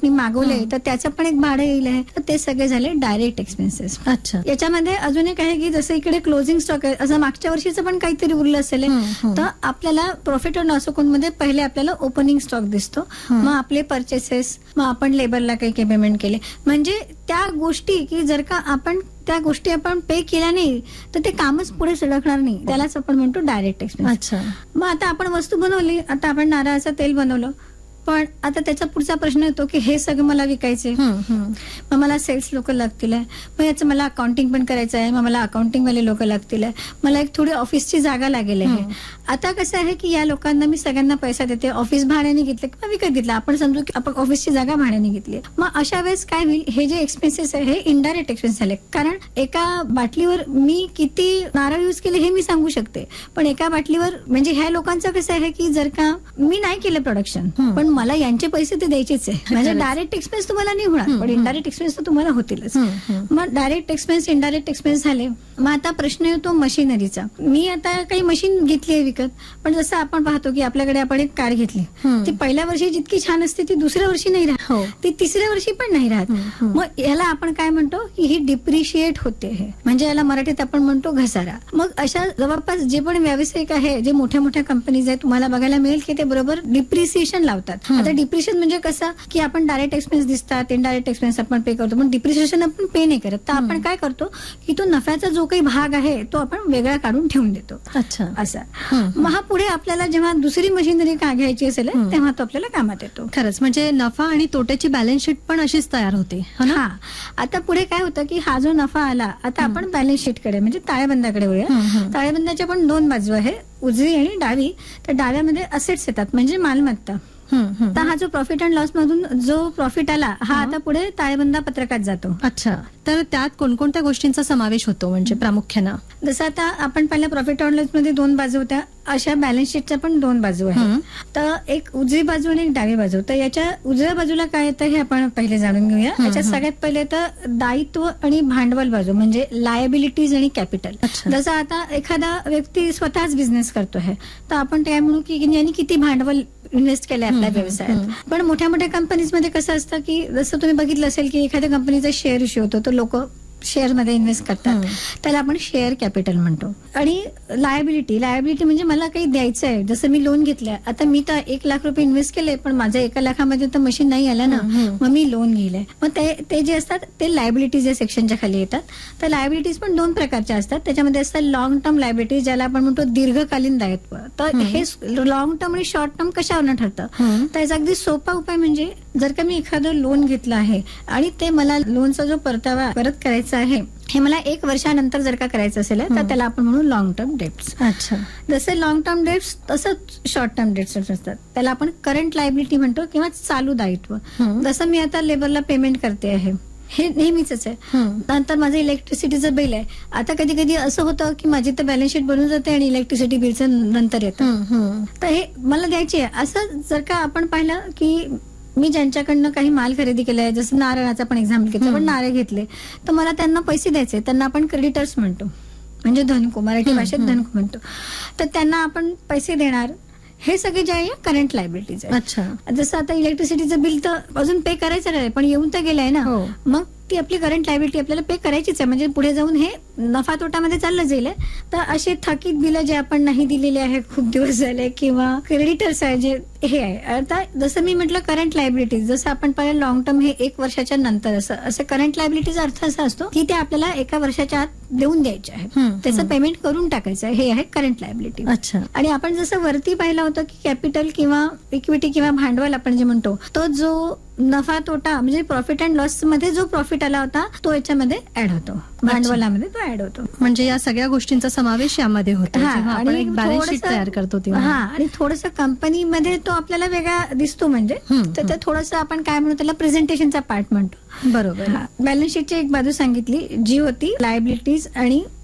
मी मागवले तर त्याचं पण एक भाडं येईल आहे. तर ते सगळे झाले डायरेक्ट एक्सपेन्सेस. अच्छा. याच्यामध्ये अजून एक आहे की जसं इकडे क्लोजिंग स्टॉक आहे, असं मागच्या वर्षीचं पण काहीतरी उरलं असेल तर आपल्याला प्रॉफिट अँड लॉस अकाउंट मध्ये पहिले आपल्याला ओपनिंग स्टॉक दिसतो, मग आपले परचेसेस, मग आपण लेबरला काही पेमेंट केले, म्हणजे त्या गोष्टी की जर का आपण त्या गोष्टी आपण पे केल्या नाही तर ते कामच पुढे सडकणार नाही, त्यालाच आपण म्हणतो डायरेक्ट एक्सपेन्स. अच्छा. मग आता आपण वस्तू बनवली, आता आपण नारळाचं तेल बनवलं, पण आता त्याचा पुढचा प्रश्न येतो की हे सगळं मला विकायचे, मग मला सेल्स लोक लागतील, मग याचं मला अकाउंटिंग पण करायचं आहे, मग मला अकाउंटिंग वाले लोक लागतील, मला एक थोडी ऑफिसची जागा लागेल आहे. आता कसं आहे की या लोकांना मी सगळ्यांना पैसा देते, ऑफिस भाड्याने घेतलं किंवा विकत घेतलं, आपण समजू की आपण ऑफिसची जागा भाड्याने घेतली, मग अशा वेळेस काय होईल, हे जे एक्सपेन्सेस आहे हे इनडायरेक्ट एक्सपेन्स झाले. कारण एका बाटलीवर मी किती नारळ यूज केले हे मी सांगू शकते, पण एका बाटलीवर म्हणजे ह्या लोकांचं कसं आहे की जर का मी नाही केलं प्रोडक्शन पण मला यांचे पैसे ते द्यायचेच आहे, म्हणजे डायरेक्ट एक्सपेन्स तुम्हाला नाही होणार पण इनडायरेक्ट एक्सपेन्स तर तुम्हाला होतीलच. मग डायरेक्ट एक्सपेन्स इनडायरेक्ट एक्सपेन्स झाले. मग आता प्रश्न येतो मशिनरीचा. मी आता काही मशीन घेतली आहे विकत, पण जसं आपण पाहतो की आपल्याकडे आपण एक कार घेतली, ती पहिल्या वर्षी जितकी छान असते ती दुसऱ्या वर्षी नाही राहत, ती तिसऱ्या वर्षी पण नाही राहत. मग याला आपण काय म्हणतो की ही डिप्रिशिएट होते, हे म्हणजे याला मराठीत आपण म्हणतो घसारा. मग अशा जवळपास जे पण व्यावसायिक आहे, जे मोठ्या मोठ्या कंपनीज आहेत, तुम्हाला बघायला मिळेल की ते बरोबर डिप्रिसिएशन लावतात. आता डिप्रिशिएशन म्हणजे कसं की आपण डायरेक्ट एक्सपेन्स दिसतात, इनडायरेक्ट एक्सपेन्स आपण पे करतो, पण डिप्रिशिएशन आपण पे नाही करत. तर आपण काय करतो की तो नफ्याचा जो काही भाग आहे तो आपण वेगळा काढून ठेवून देतो. अच्छा. असा मग हा पुढे आपल्याला जेव्हा दुसरी मशिनरी का घ्यायची असेल तेव्हा तो आपल्याला कामात येतो. खरंच म्हणजे नफा आणि तोट्याची बॅलन्स शीट पण अशीच तयार होते. हा. आता पुढे काय होतं की हा जो नफा आला, आता आपण बॅलन्स शीट कडे म्हणजे ताळेबंदाकडे वळूया. ताळेबंदाच्या पण दोन बाजू आहे, उजवी आणि डावी. तर डाव्यामध्ये असेट्स येतात म्हणजे मालमत्ता. तर हा जो प्रॉफिट अँड लॉस मधून जो प्रॉफिट आला हा आता पुढे ताळेबंद पत्रकात जातो. अच्छा. तर त्यात कोणकोणत्या गोष्टींचा समावेश होतो म्हणजे प्रामुख्यानं? जसं आता आपण पहिल्या प्रॉफिट अँड लॉस मध्ये दोन बाजू होत्या, अशा बॅलन्स शीटच्या पण दोन बाजू आहेत. तर एक उजवी बाजू आणि एक डावी बाजू. तर याच्या उजव्या बाजूला काय येतं हे आपण पहिले जाणून घेऊया. याच्यात सगळ्यात पहिले तर दायित्व आणि भांडवल बाजू म्हणजे लायबिलिटीज आणि कॅपिटल. जसं आता एखादा व्यक्ती स्वतःच बिझनेस करतो आहे तर आपण काय म्हणू की यांनी किती भांडवल इन्व्हेस्ट केलंय आपल्या व्यवसायात. पण मोठ्या मोठ्या कंपनीज मध्ये कसं असतं की जसं तुम्ही बघितलं असेल की एखाद्या कंपनीचा शेअर इश्यू होतो तर लोक शेअर मध्ये इन्व्हेस्ट करतात, त्याला आपण शेअर कॅपिटल म्हणतो. आणि लायबिलिटी म्हणजे मला काही द्यायचं आहे, जसं मी लोन घेतलंय, आता मी तर 1 लाख रुपये इन्व्हेस्ट केले पण माझ्या 1 लाखामध्ये तर मशीन नाही आलं ना, मग मी लोन घेतलंय. मग ते जे असतात ते लायबिलिटीज या सेक्शनच्या खाली येतात. तर लायबिलिटीज पण दोन प्रकारच्या असतात, त्याच्यामध्ये असतात लॉंग टर्म लायबिलिटीज ज्याला आपण म्हणतो दीर्घकालीन दायित्व. तर हे लॉंग टर्म आणि शॉर्ट टर्म कशावरून ठरतं, तर याचा अगदी सोपा उपाय म्हणजे जर का मी एखादं लोन घेतलं आहे आणि ते मला लोनचा जो परतावा परत करायचा आहे हे मला 1 वर्षानंतर जर का करायचं असेल तर त्याला आपण म्हणू लॉंग टर्म डेट्स. अच्छा. जसे लॉंग टर्म डेट्स तसंच शॉर्ट टर्म डेट्स असतात, त्याला आपण करंट लायबिलिटी म्हणतो किंवा चालू दायित्व. जसं मी आता लेबरला पेमेंट करते आहे हे नेहमीच आहे. नंतर माझं इलेक्ट्रिसिटीचं बिल आहे, आता कधी कधी असं होतं की माझी तर बॅलन्स शीट बनून जाते आणि इलेक्ट्रिसिटी बिलचं नंतर येतं, तर हे मला द्यायची आहे. असं जर का आपण पाहिलं की मी ज्यांच्याकडनं काही माल खरेदी केलाय, जसं नारळाचा पण एक्झाम्पल घेतलं, पण नारळ घेतले तर मला त्यांना पैसे द्यायचे, त्यांना आपण क्रेडिटर्स म्हणतो म्हणजे धनको, मराठी भाषेत धनको म्हणतो. तर त्यांना आपण पैसे देणार, हे सगळे जे आहे करंट लायबिलिटीज आहे. अच्छा. जसं आता इलेक्ट्रिसिटीचं बिल तर अजून पे करायचं नाही पण येऊन तर गेलंय ना, मग ती आपली करंट लायबिलिटी आपल्याला पे करायचीच आहे, म्हणजे पुढे जाऊन हे नफा तोटामध्ये चाललं जाईल. तर असे थकीत बिलं जे आपण नाही दिलेले आहे खूप दिवस झाले किंवा क्रेडिटर्स आहे जे हे आहे. आता जसं मी म्हटलं करंट लायबिलिटीज, जसं आपण पाहिलं लॉंग टर्म हे 1 वर्षाच्या नंतर असं करंट लायबिलिटीचा अर्थ असा असतो की ते आपल्याला 1 वर्षाच्या आत देऊन द्यायचे आहे, त्याचं पेमेंट करून टाकायचं आहे, हे आहे करंट लायबिलिटी. अच्छा. आणि आपण जसं वरती पाहिलं होतं की कॅपिटल किंवा इक्विटी किंवा भांडवल आपण जे म्हणतो, तो जो नफा तोटा म्हणजे प्रॉफिट अँड लॉस मध्ये जो प्रॉफिट आला होता तो याच्यामध्ये ऍड होतो, भांडवलामध्ये तो ऍड होतो. म्हणजे या सगळ्या गोष्टींचा समावेश यामध्ये होतो आणि बॅलन्स शीट तयार करतो तेव्हा. हा. आणि थोडंसं कंपनीमध्ये तो आपल्याला वेगळा दिसतो, म्हणजे तर ते थोडंसं आपण काय म्हणतो त्याला प्रेझेंटेशनचा पार्ट म्हणतो. बरोबर. बॅलन्स शीटची एक बाजू सांगितली जी होती लायबिलिटीज आणि